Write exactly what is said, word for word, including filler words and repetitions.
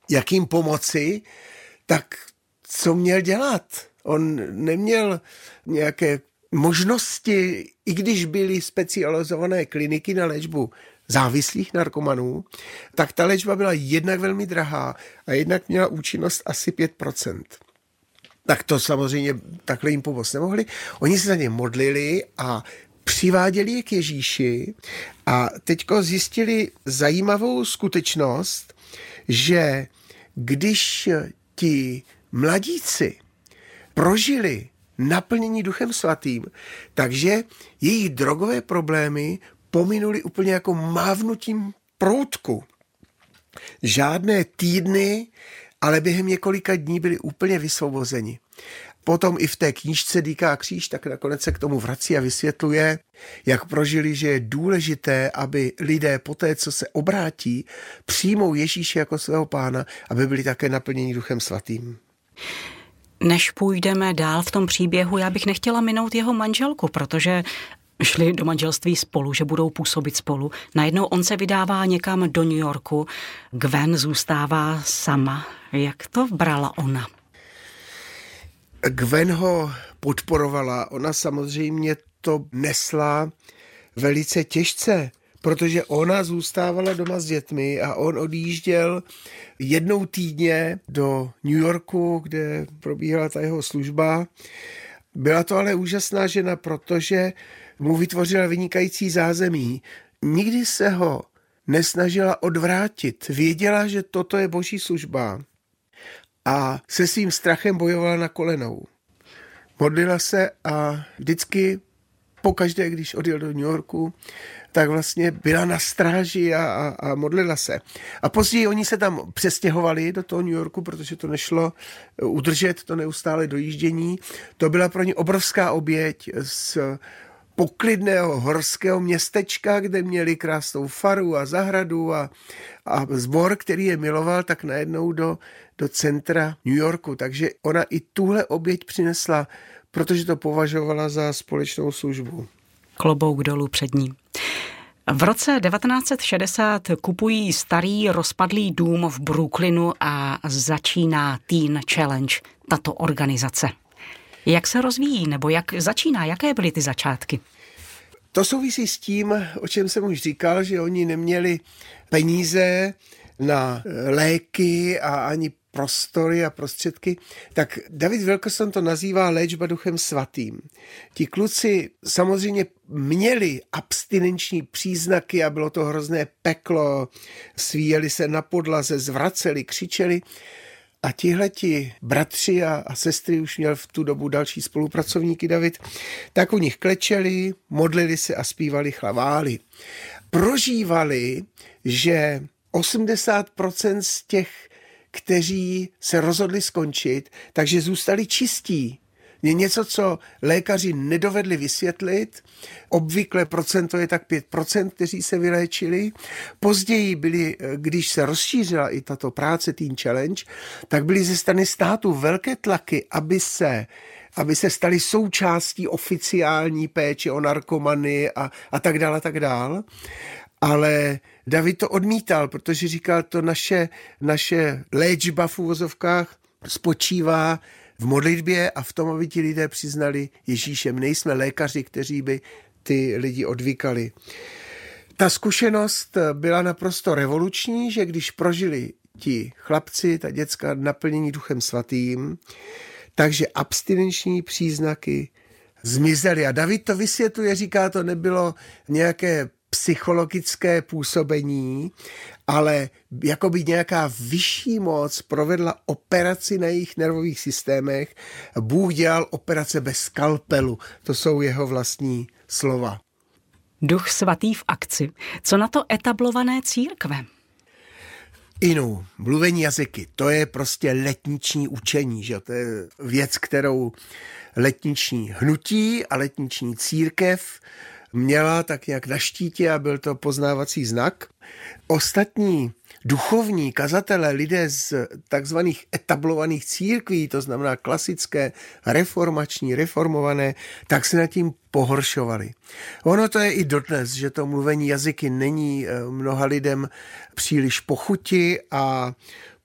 jak jim pomoci, tak co měl dělat? On neměl nějaké možnosti, i když byly specializované kliniky na léčbu závislých narkomanů, tak ta léčba byla jednak velmi drahá a jednak měla účinnost asi pět procent. Tak to samozřejmě takhle jim pomoct nemohli. Oni se za ně modlili a přiváděli je k Ježíši a teďko zjistili zajímavou skutečnost, že když ti mladíci prožili naplnění Duchem Svatým, takže jejich drogové problémy pominuli úplně jako mávnutím proutku. Žádné týdny, ale během několika dní byli úplně vysvobozeni. Potom i v té knížce Dýká kříž, tak nakonec se k tomu vrací a vysvětluje, jak prožili, že je důležité, aby lidé poté, co se obrátí, přijmou Ježíše jako svého pána, aby byli také naplněni Duchem Svatým. Než půjdeme dál v tom příběhu, já bych nechtěla minout jeho manželku, protože šli do manželství spolu, že budou působit spolu. Najednou on se vydává někam do New Yorku, Gwen zůstává sama. Jak to brala ona? Gwen ho podporovala, ona samozřejmě to nesla velice těžce, protože ona zůstávala doma s dětmi a on odjížděl jednou týdně do New Yorku, kde probíhala ta jeho služba. Byla to ale úžasná žena, protože mu vytvořila vynikající zázemí. Nikdy se ho nesnažila odvrátit. Věděla, že toto je boží služba a se svým strachem bojovala na kolenou. Modlila se a vždycky pokaždé, když odjel do New Yorku, tak vlastně byla na stráži a, a, a modlila se. A později oni se tam přestěhovali do toho New Yorku, protože to nešlo udržet, to neustále dojíždění. To byla pro ně obrovská oběť z poklidného horského městečka, kde měli krásnou faru a zahradu a, a sbor, který je miloval, tak najednou do, do centra New Yorku. Takže ona i tuhle oběť přinesla, protože to považovala za společnou službu. Klobouk dolů před ní. V roce devatenáct set šedesát kupují starý rozpadlý dům v Brooklynu a začíná Teen Challenge, tato organizace. Jak se rozvíjí, nebo jak začíná, jaké byly ty začátky? To souvisí s tím, o čem jsem už říkal, že oni neměli peníze na léky a ani prostory a prostředky, tak David Wilkerson to nazývá léčba Duchem Svatým. Ti kluci samozřejmě měli abstinenční příznaky a bylo to hrozné peklo, svíjeli se na podlaze, zvraceli, křičeli. A tihleti bratři a, a sestry, už měl v tu dobu další spolupracovníky David, tak u nich klečeli, modlili se a zpívali chvály. Prožívali, že osmdesát procent z těch, kteří se rozhodli skončit, takže zůstali čistí. Je něco, co lékaři nedovedli vysvětlit. Obvykle procento je tak pět procent, kteří se vyléčili. Později byli, když se rozšířila i tato práce Teen Challenge, tak byly ze strany státu velké tlaky, aby se, aby se stali součástí oficiální péče o narkomany a, a tak dále, a tak dále. Ale David to odmítal, protože říkal, to naše, naše léčba v uvozovkách spočívá v modlitbě a v tom, aby ti lidé přiznali Ježíše. My nejsme lékaři, kteří by ty lidi odvykali. Ta zkušenost byla naprosto revoluční, že když prožili ti chlapci, ta děcka naplnění Duchem Svatým, takže abstinenční příznaky zmizely. A David to vysvětluje, říká, to nebylo nějaké psychologické působení, ale jakoby nějaká vyšší moc provedla operaci na jejich nervových systémech. Bůh dělal operace bez skalpelu. To jsou jeho vlastní slova. Duch Svatý v akci. Co na to etablované církve? Inu, mluvení jazyky, to je prostě letniční učení, že? To je věc, kterou letniční hnutí a letniční církev měla tak nějak na štítě a byl to poznávací znak. Ostatní duchovní kazatelé, lidé z takzvaných etablovaných církví, to znamená klasické, reformační, reformované, tak se nad tím pohoršovali. Ono to je i dodnes, že to mluvení jazyky není mnoha lidem příliš pochuti a